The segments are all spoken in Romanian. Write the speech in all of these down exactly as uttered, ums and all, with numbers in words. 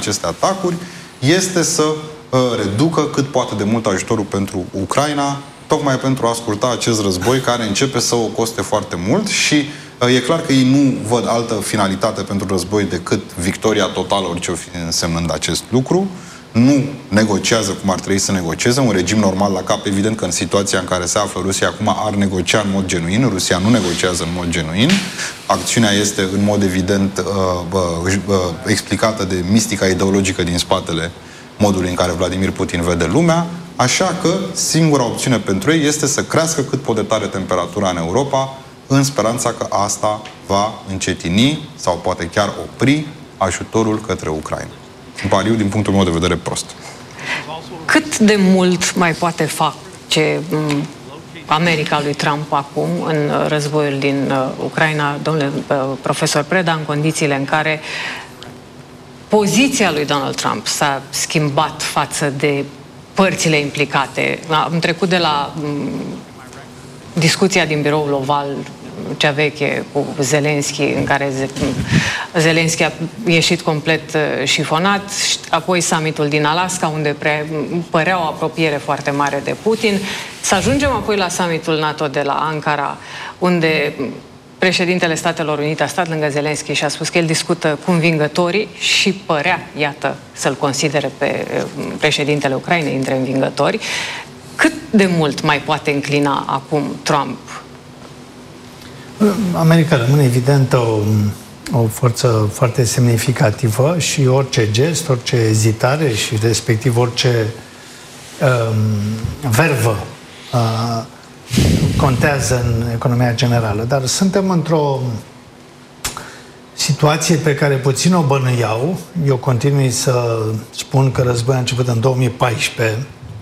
aceste atacuri este să uh, reducă cât poate de mult ajutorul pentru Ucraina, tocmai pentru a scurta acest război care începe să o coste foarte mult și uh, e clar că ei nu văd altă finalitate pentru război decât victoria totală, orice o fi însemnând acest lucru. Nu negociază cum ar trebui să negocieze. Un regim normal la cap, evident că în situația în care se află Rusia acum ar negocia în mod genuin. Rusia nu negociază în mod genuin. Acțiunea este în mod evident uh, uh, explicată de mistica ideologică din spatele modului în care Vladimir Putin vede lumea. Așa că singura opțiune pentru ei este să crească cât pot de tare temperatura în Europa, în speranța că asta va încetini sau poate chiar opri ajutorul către Ucraina. Pariu, din punctul meu de vedere, prost. Cât de mult mai poate face America lui Trump acum în războiul din Ucraina, domnule profesor Preda, în condițiile în care poziția lui Donald Trump s-a schimbat față de părțile implicate? Am trecut de la discuția din biroul oval, cea veche cu Zelenski, în care Zelenski a ieșit complet șifonat, apoi summitul din Alaska, unde pre- părea o apropiere foarte mare de Putin. Să ajungem apoi la summitul NATO de la Ankara, unde președintele Statelor Unite a stat lângă Zelenski și a spus că el discută cu învingătorii și părea, iată, să-l considere pe președintele Ucrainei între învingători. Cât de mult mai poate înclina acum Trump? America rămâne evident o, o forță foarte semnificativă și orice gest, orice ezitare și respectiv orice um, vervă uh, contează în economia generală. Dar suntem într-o situație pe care puțin o bănuiau. Eu continui să spun că războiul a început în două mii paisprezece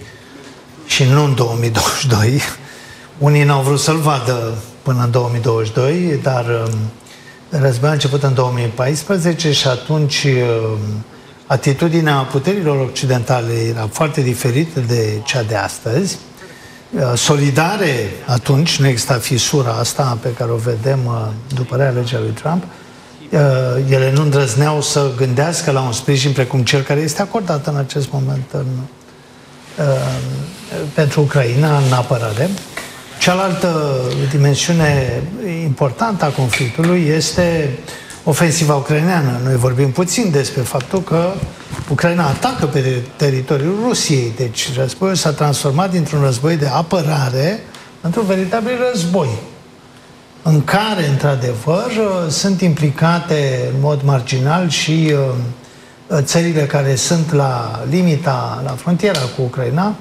și nu în două mii douăzeci și doi. Unii n-au vrut să-l vadă până în două mii douăzeci și doi, dar um, războiul a început în două mii paisprezece și atunci um, atitudinea puterilor occidentale era foarte diferită de cea de astăzi. Uh, solidare atunci, nu exista fisura asta pe care o vedem uh, după realegerea lui Trump, uh, ele nu îndrăzneau să gândească la un sprijin precum cel care este acordat în acest moment în, uh, pentru Ucraina în apărare. Cealaltă dimensiune importantă a conflictului este ofensiva ucraineană. Noi vorbim puțin despre faptul că Ucraina atacă pe teritoriul Rusiei. Deci războiul s-a transformat dintr-un război de apărare într-un veritabil război, în care, într-adevăr, sunt implicate în mod marginal și țările care sunt la limita, la frontiera cu Ucraina.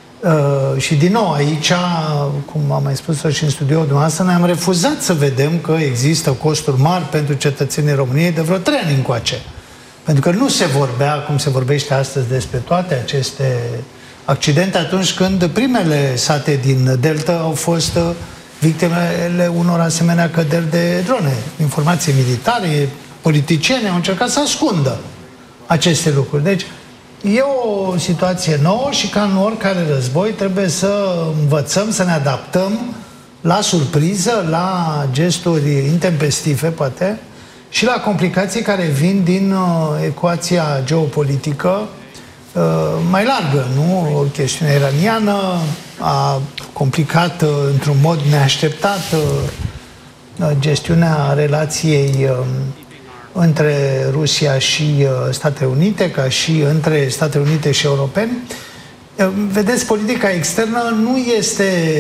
Uh, și din nou aici, cum am mai spus-o și în studioul dumneavoastră, ne-am refuzat să vedem că există costuri mari pentru cetățenii României de vreo trei ani încoace. Pentru că nu se vorbea, cum se vorbește astăzi, despre toate aceste accidente atunci când primele sate din Delta au fost victimele unor asemenea căderi de drone. Informații militare, politicieni au încercat să ascundă aceste lucruri. Deci, e o situație nouă și ca în oricare război trebuie să învățăm, să ne adaptăm la surpriză, la gesturi intempestive, poate, și la complicații care vin din uh, ecuația geopolitică uh, mai largă, nu? O chestiune iraniană a complicat uh, într-un mod neașteptat uh, gestiunea relației uh, între Rusia și Statele Unite, ca și între Statele Unite și europeni. Vedeți, politica externă nu este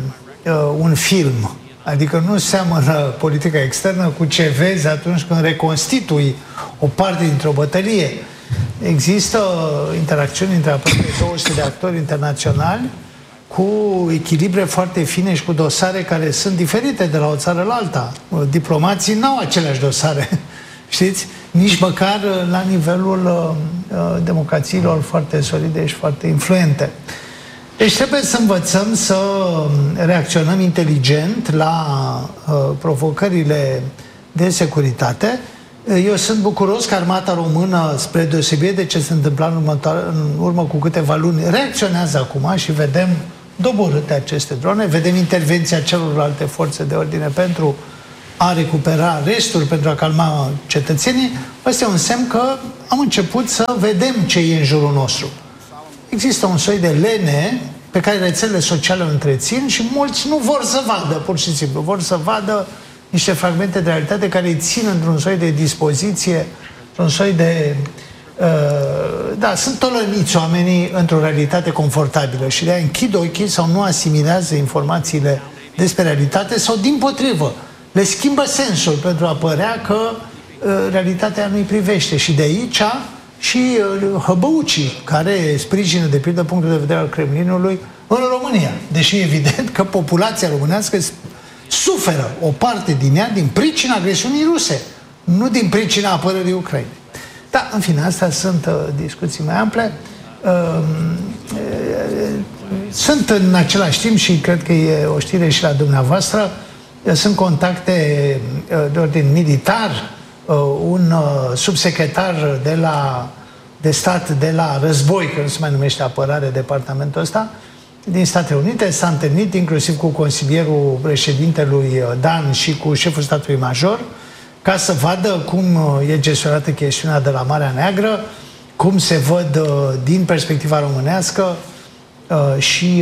un film, adică nu seamănă politica externă cu ce vezi atunci când reconstitui o parte dintr-o bătălie. Există interacțiuni între aproape două sute de actori internaționali cu echilibre foarte fine și cu dosare care sunt diferite de la o țară la alta. Diplomații n-au aceleași dosare, știți? Nici măcar la nivelul uh, democrațiilor foarte solide și foarte influente. Deci trebuie să învățăm să reacționăm inteligent la uh, provocările de securitate. Eu sunt bucuros că armata română, spre deosebire de ce se întâmpla în, următoare, în urmă cu câteva luni, reacționează acum și vedem doborâte aceste drone, vedem intervenția celorlalte forțe de ordine pentru a recupera resturi pentru a calma cetățenii, ăsta e un semn că am început să vedem ce e în jurul nostru. Există un soi de lene pe care rețelele sociale o întrețin și mulți nu vor să vadă, pur și simplu. Vor să vadă niște fragmente de realitate care îi țin într-un soi de dispoziție, într-un soi de... Uh, da, sunt tolăniți oamenii într-o realitate confortabilă și de-aia închid ochii sau nu asimilează informațiile despre realitate sau, dimpotrivă, le schimbă sensul pentru a părea că uh, realitatea nu-i privește. Și de aici și uh, hăbăucii care sprijină, de pildă, punctul de vedere al Kremlinului în România. Deși e evident că populația românească suferă o parte din ea din pricina agresiunii ruse, nu din pricina apărării Ucrainei. Da, în fine, astea sunt uh, discuții mai ample. Uh, uh, sunt în același timp, și cred că e o știre și la dumneavoastră, uh, sunt contacte uh, de ordin militar, uh, un uh, subsecretar de la de stat de la război, că nu se mai numește apărare departamentul ăsta, din Statele Unite, s-a întâlnit inclusiv cu consilierul președintelui Dan și cu șeful statului major, ca să vadă cum e gestionată chestiunea de la Marea Neagră, cum se văd din perspectiva românească și,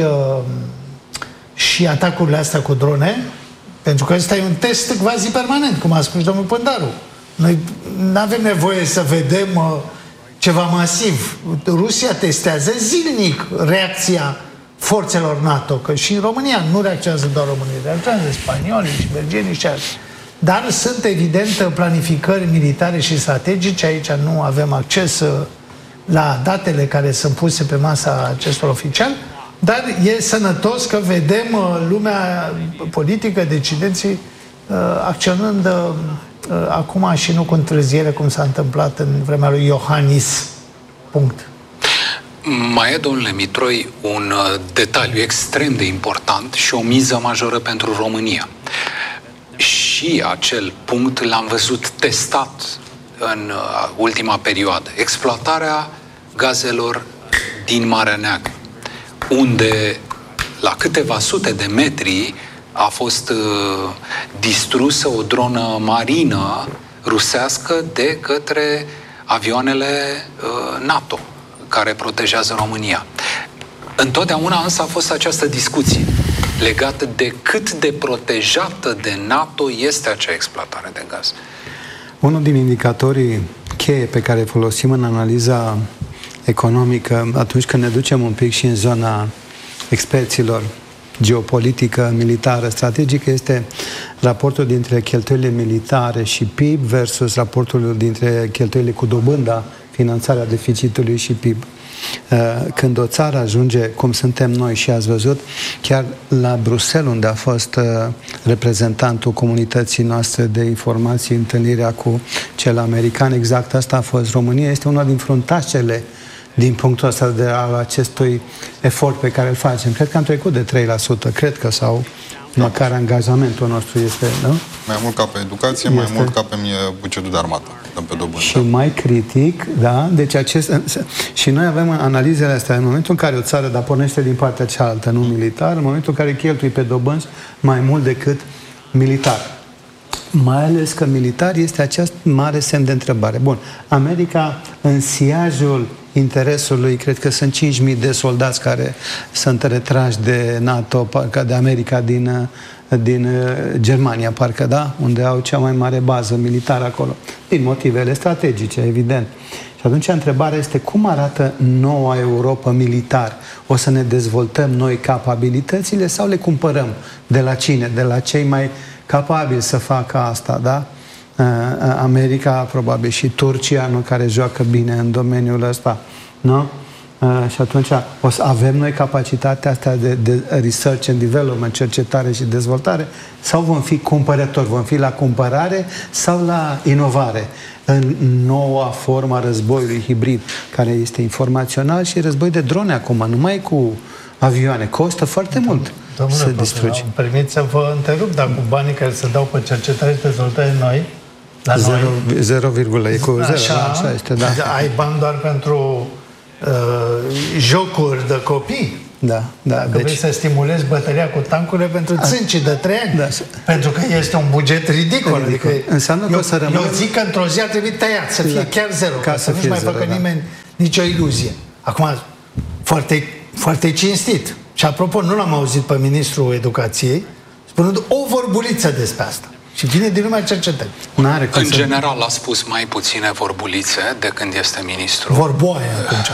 și atacurile astea cu drone, pentru că ăsta e un test quasi permanent, cum a spus domnul Pândaru. Noi nu avem nevoie să vedem ceva masiv. Rusia testează zilnic reacția forțelor NATO, că și în România nu reacționează doar românii, reacționează spaniolii și belgienii și alții. Dar sunt evident planificări militare și strategice, aici nu avem acces la datele care sunt puse pe masa acestor oficiali, dar e sănătos că vedem lumea politică, decidenții, acționând acum și nu cu întârziere, cum s-a întâmplat în vremea lui Iohannis. Punct. Mai e, domnule Mitroi, un detaliu extrem de important și o miză majoră pentru România. Și acel punct l-am văzut testat în ultima perioadă. Exploatarea gazelor din Marea Neagră, unde la câteva sute de metri a fost uh, distrusă o dronă marină rusească de către avioanele uh, NATO care protejează România. Întotdeauna însă a fost această discuție legată de cât de protejată de NATO este acea exploatare de gaz. Unul din indicatorii cheie pe care îi folosim în analiza economică, atunci când ne ducem un pic și în zona experților geopolitică, militară, strategică, este raportul dintre cheltuielile militare și P I B versus raportul dintre cheltuielile cu dobânda, finanțarea deficitului și P I B. Când o țară ajunge, cum suntem noi și ați văzut, chiar la Bruxelles, unde a fost reprezentantul comunității noastre de informații, întâlnirea cu cel american, exact asta a fost. România este una din fruntașele din punctul ăsta de al acestui efort pe care îl facem. Cred că am trecut de trei la sută, cred că, sau măcar angajamentul nostru este, nu? Mai mult ca pe educație, este... mai mult ca pe bugetul de armată. Pe dobândă. Și mai critic, da? Deci acest... Și noi avem analizele astea în momentul în care o țară, dar pornește din partea cealaltă, nu militar, în momentul în care cheltui pe dobânzi mai mult decât militar. Mai ales că militar este acest mare semn de întrebare. Bun, America, în siajul interesului, cred că sunt cinci mii de soldați care sunt retrași de NATO, parcă de America din, din Germania, parcă, da? Unde au cea mai mare bază militară acolo. Din motivele strategice, evident. Și atunci întrebarea este cum arată noua Europa militar? O să ne dezvoltăm noi capabilitățile sau le cumpărăm? De la cine? De la cei mai capabili să facă asta, da? America, probabil, și Turcia, nu, care joacă bine în domeniul ăsta, nu? Și atunci o să avem noi capacitatea asta de, de research and development, cercetare și dezvoltare, sau vom fi cumpărători, vom fi la cumpărare sau la inovare în noua formă a războiului hibrid, care este informațional și război de drone acum, numai cu avioane, costă foarte mult. Domnule, să distrugi. Îmi permit să vă întrerup, dar cu banii care se dau pe cercetare și dezvoltare noi, la zero, zero, e cu zero, așa, așa este, da. Ai bani doar pentru uh, jocuri de copii? Da, da. Dacă deci... vrei să stimulezi bătălia cu tancurile pentru țâncii de trei ani. Da. Pentru că este un buget ridicol. ridicol. Adică Înseamnă că eu, o să rămână... eu zic că într-o zi ar trebui tăiat, să fie da. chiar zero, ca, ca să, să nu-și mai facă da. nimeni nicio iluzie. Acum, foarte, foarte cinstit. Și apropo, nu l-am auzit pe ministrul Educației spunând o vorbuliță despre asta. Și vine din lumea cercetării. N-are În să... general a spus mai puține vorbulițe de când este ministru. Vorboaie atunci.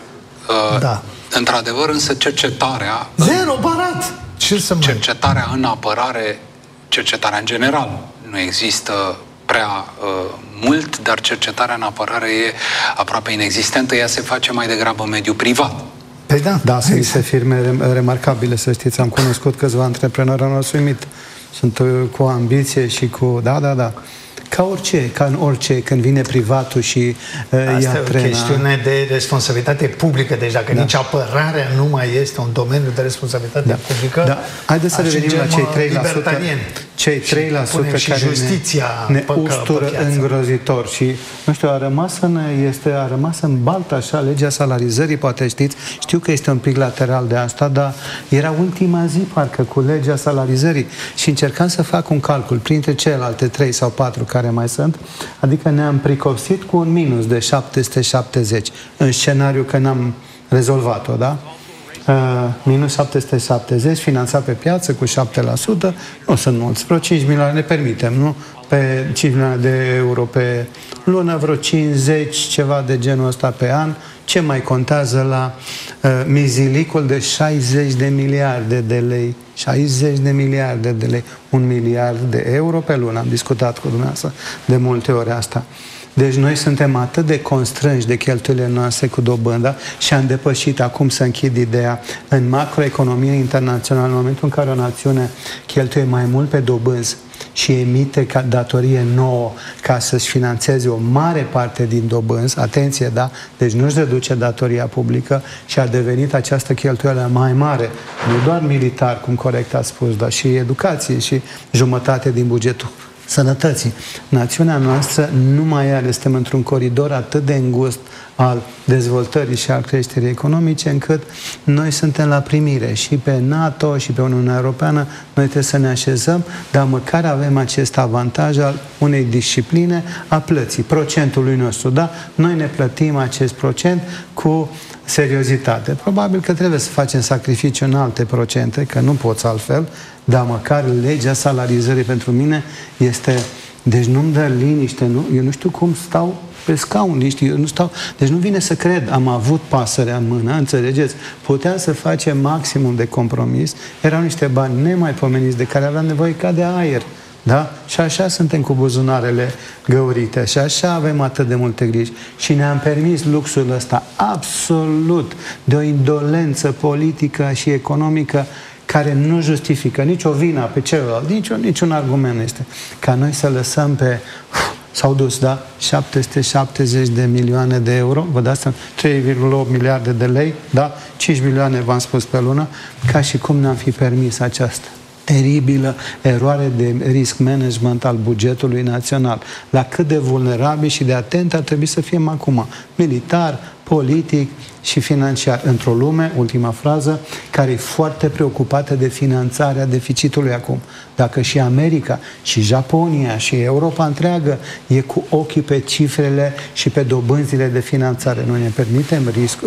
Uh, da. Într-adevăr, însă cercetarea... Zero barat! Ce să mai... Cercetarea în apărare, cercetarea în general, nu există prea uh, mult, dar cercetarea în apărare e aproape inexistentă. Ea se face mai degrabă în mediul privat. Păi da. Da, sunt niște firme remarcabile, să știți. Am cunoscut câțiva antreprenori, am uimit. Sunt cu ambiție și cu... Da, da, da. Ca orice, ca în orice, când vine privatul și uh, ia Asta trena... e o chestiune de responsabilitate publică. Deci dacă da. nici apărarea nu mai este un domeniu de responsabilitate da. publică... Da. Haideți să revenim la cei trei la sută, cei trei la sută și care justiția ne, ne păcă, ustură îngrozitor. Și, nu știu, a rămas în, este, a rămas în baltă așa legea salarizării, poate știți. Știu că este un pic lateral de asta, dar era ultima zi, parcă, cu legea salarizării. Și încercam să fac un calcul printre celelalte trei sau patru care mai sunt, adică ne-am pricopsit cu un minus de șapte sute șaptezeci în scenariu că n-am rezolvat-o, da? Uh, minus șapte sute șaptezeci, finanțat pe piață cu șapte la sută, nu sunt mulți, vreo cinci milioane ne permitem, nu? Pe cinci milioane de euro pe lună, vreo cincizeci, ceva de genul ăsta pe an. Ce mai contează la uh, mizilicul de șaizeci de miliarde de lei? șaizeci de miliarde de lei, un miliard de euro pe lună. Am discutat cu dumneavoastră de multe ori asta. Deci noi suntem atât de constrânși de cheltuielile noastre cu dobânda și am depășit, acum să închid ideea, în macroeconomie internațională, în momentul în care o națiune cheltuie mai mult pe dobânzi și emite ca datorie nouă ca să-și finanțeze o mare parte din dobânzi, atenție, da? Deci nu-și reduce datoria publică și a devenit această cheltuială mai mare, nu doar militar, cum corect a spus, dar și educație și jumătate din bugetul sănătății. Națiunea noastră nu mai are, suntem într-un coridor atât de îngust al dezvoltării și al creșterii economice, încât noi suntem la primire și pe NATO și pe Uniunea Europeană. Noi trebuie să ne așezăm, dar măcar avem acest avantaj al unei discipline a plății, procentului nostru, da? Noi ne plătim acest procent cu seriozitate. Probabil că trebuie să facem sacrificiu în alte procente, că nu poți altfel, dar măcar legea salarizării pentru mine este... Deci nu-mi dă liniște, nu? Eu nu știu cum stau pe scaun, niște, eu nu stau... Deci nu vine să cred, am avut pasărea în mână, înțelegeți? Puteam să facem maximum de compromis, erau niște bani nemaipomeniți de care aveam nevoie ca de aer, da? Și așa suntem cu buzunarele găurite și așa avem atât de multe griji și ne-am permis luxul ăsta absolut de o indolență politică și economică care nu justifică nicio vină pe celălalt, niciun, niciun argument este. Ca noi să lăsăm pe... S-au dus, da? șapte sute șaptezeci de milioane de euro, vă dați seama, trei virgulă opt miliarde de lei, da? cinci milioane, v-am spus, pe lună, ca și cum ne-am fi permis această teribilă eroare de risk management al bugetului național. La cât de vulnerabil și de atent ar trebui să fim acum, militar, politic și financiar, într-o lume, ultima frază, care e foarte preocupată de finanțarea deficitului acum. Dacă și America, și Japonia, și Europa întreagă e cu ochii pe cifrele și pe dobânzile de finanțare. Noi ne permitem risc,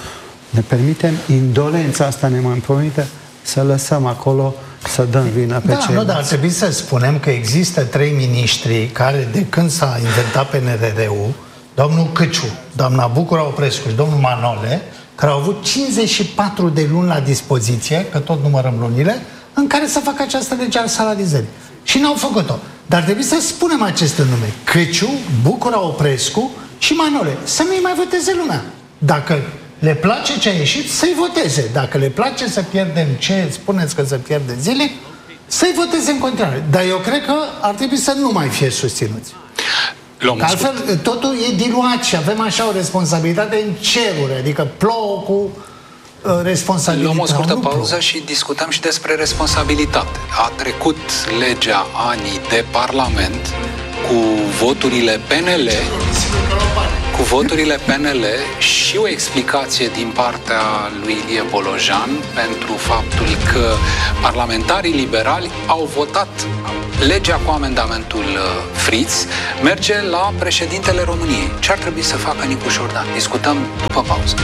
ne permitem indolența asta, ne mai permite să lăsăm acolo, să dăm vina pe da, ceilalți. Nu, dar ar trebui să spunem că există trei miniștri care, de când s-a inventat P N R R-ul, domnul Câciu, doamna Bucura Oprescu și domnul Manole, care au avut cincizeci și patru de luni la dispoziție, că tot numărăm lunile, în care să facă această lege al salarizării. Și n-au făcut-o. Dar trebuie să spunem aceste nume. Câciu, Bucura Oprescu și Manole. Să nu-i mai voteze lumea. Dacă le place ce a ieșit, să-i voteze. Dacă le place să pierdem ce spuneți că să pierde zile, să-i voteze în continuare. Dar eu cred că ar trebui să nu mai fie susținuți. Că altfel, totul e diluat și avem așa o responsabilitate în ceruri, adică plouă cu uh, responsabilitate. Luăm o scurtă pauză și discutăm și despre responsabilitate. A trecut legea anii de Parlament cu voturile P N L, cu cu voturile P N L și o explicație din partea lui Ilie Bolojan pentru faptul că parlamentarii liberali au votat legea cu amendamentul Fritz, merge la președintele României. Ce ar trebui să facă Nicu Șordan? Discutăm după pauză.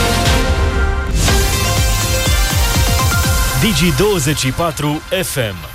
Digi douăzeci și patru F M